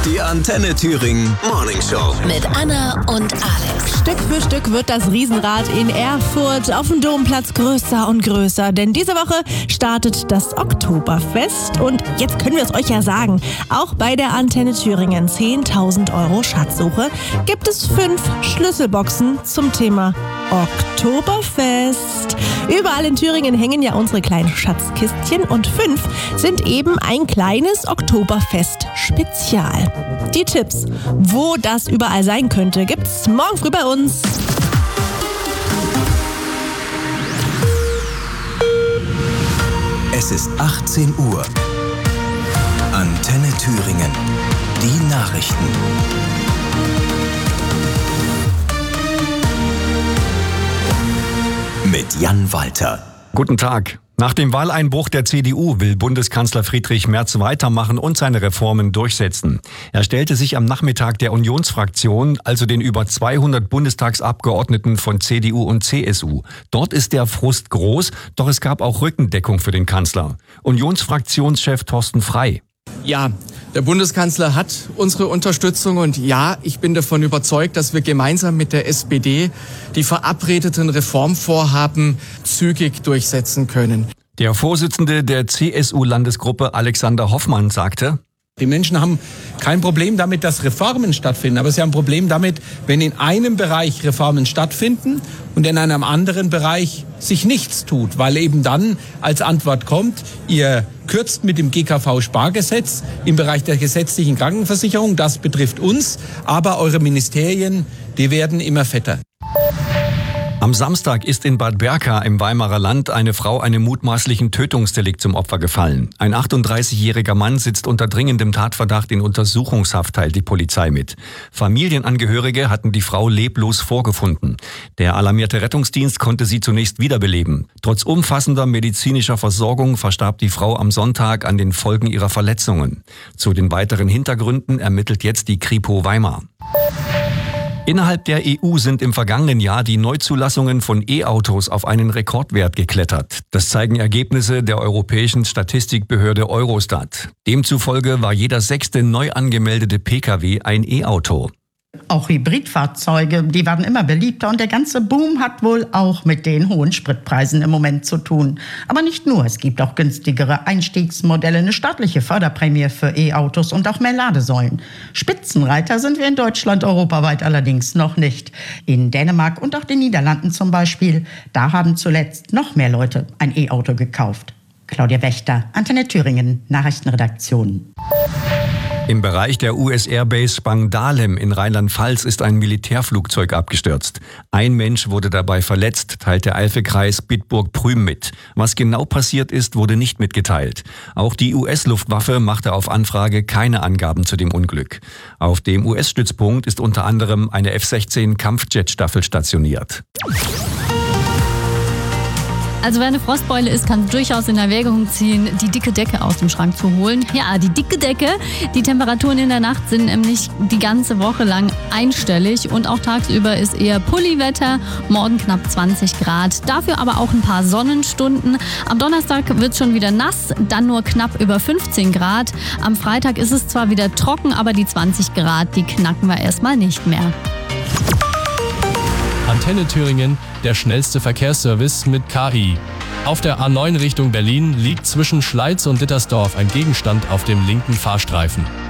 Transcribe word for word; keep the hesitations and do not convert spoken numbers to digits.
Die Antenne Thüringen Morning Show. Mit Anna und Alex. Stück für Stück wird das Riesenrad in Erfurt auf dem Domplatz größer und größer. Denn diese Woche startet das Oktoberfest. Und jetzt können wir es euch ja sagen, auch bei der Antenne Thüringen zehntausend Euro Schatzsuche gibt es fünf Schlüsselboxen zum Thema Oktoberfest. Überall in Thüringen hängen ja unsere kleinen Schatzkistchen und fünf sind eben ein kleines Oktoberfest-Spezial. Die Tipps, wo das überall sein könnte, gibt's morgen früh bei uns. Es ist achtzehn Uhr. Antenne Thüringen. Die Nachrichten. Mit Jan Walter. Guten Tag. Nach dem Wahleinbruch der C D U will Bundeskanzler Friedrich Merz weitermachen und seine Reformen durchsetzen. Er stellte sich am Nachmittag der Unionsfraktion, also den über zweihundert Bundestagsabgeordneten von C D U und C S U. Dort ist der Frust groß, doch es gab auch Rückendeckung für den Kanzler. Unionsfraktionschef Thorsten Frey. Ja, der Bundeskanzler hat unsere Unterstützung und ja, ich bin davon überzeugt, dass wir gemeinsam mit der S P D die verabredeten Reformvorhaben zügig durchsetzen können. Der Vorsitzende der C S U-Landesgruppe Alexander Hoffmann sagte: Die Menschen haben kein Problem damit, dass Reformen stattfinden, aber sie haben ein Problem damit, wenn in einem Bereich Reformen stattfinden und in einem anderen Bereich sich nichts tut, weil eben dann als Antwort kommt, ihr kürzt mit dem G K V-Spargesetz im Bereich der gesetzlichen Krankenversicherung, das betrifft uns, aber eure Ministerien, die werden immer fetter. Am Samstag ist in Bad Berka im Weimarer Land eine Frau einem mutmaßlichen Tötungsdelikt zum Opfer gefallen. Ein achtunddreißigjähriger Mann sitzt unter dringendem Tatverdacht in Untersuchungshaft, teilt die Polizei mit. Familienangehörige hatten die Frau leblos vorgefunden. Der alarmierte Rettungsdienst konnte sie zunächst wiederbeleben. Trotz umfassender medizinischer Versorgung verstarb die Frau am Sonntag an den Folgen ihrer Verletzungen. Zu den weiteren Hintergründen ermittelt jetzt die Kripo Weimar. Innerhalb der E U sind im vergangenen Jahr die Neuzulassungen von E-Autos auf einen Rekordwert geklettert. Das zeigen Ergebnisse der europäischen Statistikbehörde Eurostat. Demzufolge war jeder sechste neu angemeldete Pkw ein E-Auto. Auch Hybridfahrzeuge, die werden immer beliebter und der ganze Boom hat wohl auch mit den hohen Spritpreisen im Moment zu tun. Aber nicht nur, es gibt auch günstigere Einstiegsmodelle, eine staatliche Förderprämie für E-Autos und auch mehr Ladesäulen. Spitzenreiter sind wir in Deutschland, europaweit allerdings noch nicht. In Dänemark und auch den Niederlanden zum Beispiel, da haben zuletzt noch mehr Leute ein E-Auto gekauft. Claudia Wächter, Antenne Thüringen, Nachrichtenredaktion. Im Bereich der U S-Airbase Spangdahlem in Rheinland-Pfalz ist ein Militärflugzeug abgestürzt. Ein Mensch wurde dabei verletzt, teilt der Eifel-Kreis Bitburg-Prüm mit. Was genau passiert ist, wurde nicht mitgeteilt. Auch die U S-Luftwaffe machte auf Anfrage keine Angaben zu dem Unglück. Auf dem U S-Stützpunkt ist unter anderem eine F sechzehn Kampfjet-Staffel stationiert. Also wer eine Frostbeule ist, kann durchaus in Erwägung ziehen, die dicke Decke aus dem Schrank zu holen. Ja, die dicke Decke. Die Temperaturen in der Nacht sind nämlich die ganze Woche lang einstellig und auch tagsüber ist eher Pulliwetter. Morgen knapp zwanzig Grad. Dafür aber auch ein paar Sonnenstunden. Am Donnerstag wird es schon wieder nass, dann nur knapp über fünfzehn Grad. Am Freitag ist es zwar wieder trocken, aber die zwanzig Grad, die knacken wir erstmal nicht mehr. Antenne Thüringen, der schnellste Verkehrsservice mit K I. Auf der A neun Richtung Berlin liegt zwischen Schleiz und Dittersdorf ein Gegenstand auf dem linken Fahrstreifen.